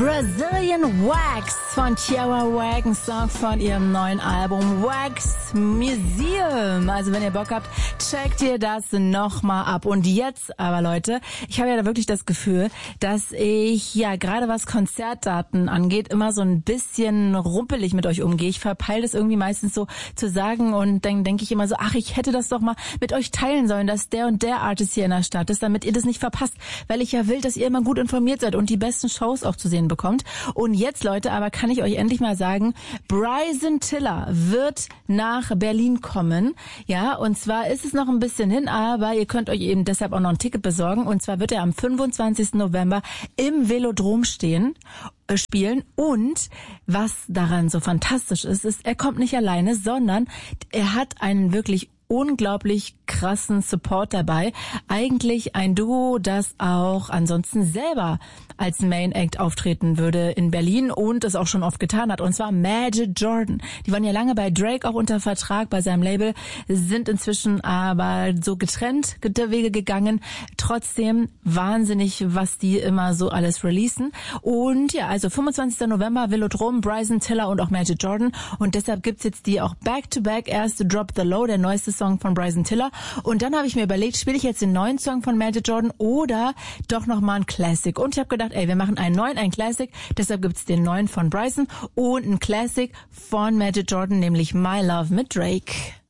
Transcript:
Brazilian Wax von Tierra Whack, ein Song von ihrem neuen Album Wax Museum. Also wenn ihr Bock habt, checkt ihr das nochmal ab. Und jetzt aber, Leute, ich habe ja da wirklich das Gefühl, dass ich, ja, gerade was Konzertdaten angeht, immer so ein bisschen rumpelig mit euch umgehe. Ich verpeile das irgendwie meistens so zu sagen und dann denke ich immer so, ach, ich hätte das doch mal mit euch teilen sollen, dass der und der Artist hier in der Stadt ist, damit ihr das nicht verpasst, weil ich ja will, dass ihr immer gut informiert seid und die besten Shows auch zu sehen bekommt. Und jetzt, Leute, aber kann ich euch endlich mal sagen, Bryson Tiller wird nach Berlin kommen. Ja, und zwar ist es noch ein bisschen hin, aber ihr könnt euch eben deshalb auch noch ein Ticket besorgen. Und zwar wird er am 25. November im Velodrom spielen. Und was daran so fantastisch ist, er kommt nicht alleine, sondern er hat einen wirklich unglaublich krassen Support dabei. Eigentlich ein Duo, das auch ansonsten selber als Main Act auftreten würde in Berlin und es auch schon oft getan hat. Und zwar Majid Jordan. Die waren ja lange bei Drake auch unter Vertrag bei seinem Label, sind inzwischen aber so getrennte Wege gegangen. Trotzdem wahnsinnig, was die immer so alles releasen. Und ja, also 25. November, Velodrom, Bryson Tiller und auch Majid Jordan. Und deshalb gibt's jetzt die auch Back-to-Back. Erst Drop the Low, der neueste Song von Bryson Tiller. Und dann habe ich mir überlegt, spiele ich jetzt den neuen Song von Majid Jordan oder doch nochmal ein Classic. Und ich habe gedacht, wir machen einen neuen, einen Classic. Deshalb gibt's den neuen von Bryson und einen Classic von Majid Jordan, nämlich My Love mit Drake.